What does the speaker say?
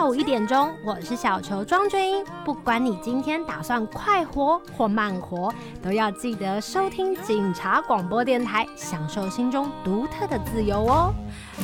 午1点钟，我是小球庄君英。不管你今天打算快活或慢活，都要记得收听警察广播电台，享受心中独特的自由哦。